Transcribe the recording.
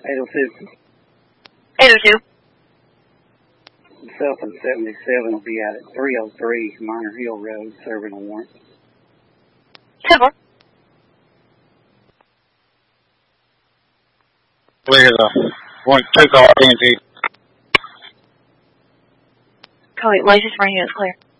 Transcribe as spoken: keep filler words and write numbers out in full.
eight oh two. eight oh two. Myself and seventy-seven will be out at three oh three Minor Hill Road, serving a warrant. ten four. Clear the warrant two call T N T. Call it license for units clear.